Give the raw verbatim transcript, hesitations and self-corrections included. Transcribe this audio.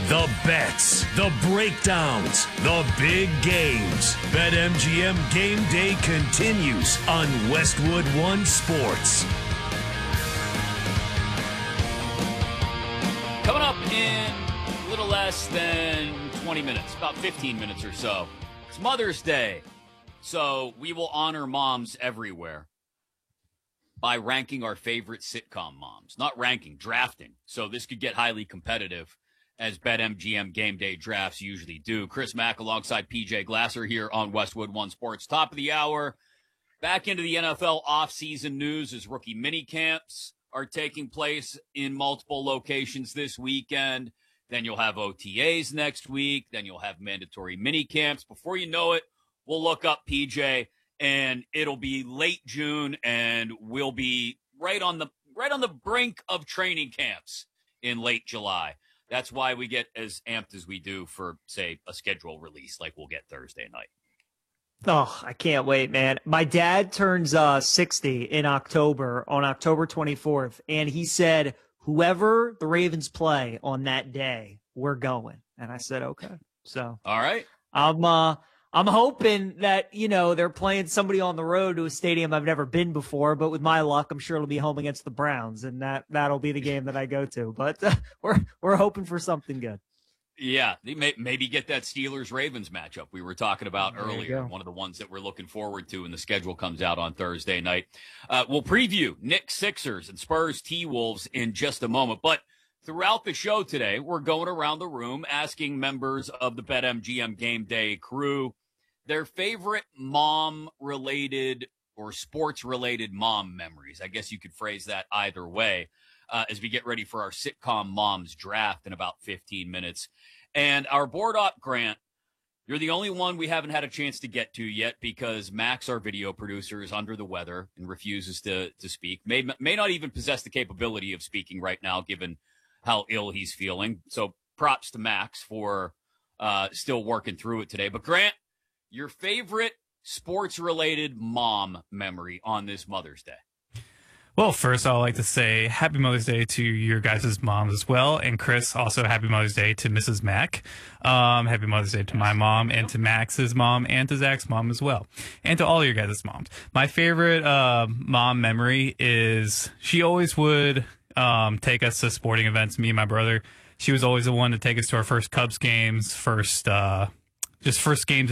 The bets, the breakdowns, the big games. BetMGM Game Day continues on Westwood One Sports. Coming up in a little less than twenty minutes, about fifteen minutes or so. It's Mother's Day, so we will honor moms everywhere by ranking our favorite sitcom moms. Not ranking, drafting. So this could get highly competitive, as BetMGM Game Day drafts usually do. Chris Mack alongside P J Glasser here on Westwood One Sports. Top of the hour, back into the N F L offseason news as rookie mini camps are taking place in multiple locations this weekend. Then you'll have O T As next week. Then you'll have mandatory mini camps. Before you know it, we'll look up P J, and it'll be late June, and we'll be right on the right on the brink of training camps in late July. That's why we get as amped as we do for, say, a schedule release like we'll get Thursday night. Oh, I can't wait, man. My dad turns uh, sixty in October, on October twenty-fourth, and he said, whoever the Ravens play on that day, we're going. And I said, okay. So, all right. I'm uh, I'm hoping that, you know, they're playing somebody on the road to a stadium I've never been before, but with my luck, I'm sure it'll be home against the Browns, and that that'll be the game that I go to. But uh, we're we're hoping for something good. Yeah, they may, maybe get that Steelers-Ravens matchup we were talking about There earlier, one of the ones that we're looking forward to, and the schedule comes out on Thursday night. Uh, we'll preview Knicks Sixers and Spurs T-Wolves in just a moment, but throughout the show today, we're going around the room asking members of the BetMGM Game Day crew their favorite mom-related or sports-related mom memories. I guess you could phrase that either way. Uh, as we get ready for our sitcom moms draft in about fifteen minutes. And our board op, Grant, you're the only one we haven't had a chance to get to yet because Max, our video producer, is under the weather and refuses to to speak. May, may not even possess the capability of speaking right now, given how ill he's feeling. So props to Max for uh, still working through it today. But Grant, your favorite sports-related mom memory on this Mother's Day? Well, first, I'd like to say Happy Mother's Day to your guys' moms as well. And Chris, also Happy Mother's Day to Missus Mack. Um, happy Mother's Day to my mom and to Max's mom and to Zach's mom as well. And to all your guys' moms. My favorite uh, mom memory is she always would um, take us to sporting events, me and my brother. She was always the one to take us to our first Cubs games, first, uh, just first games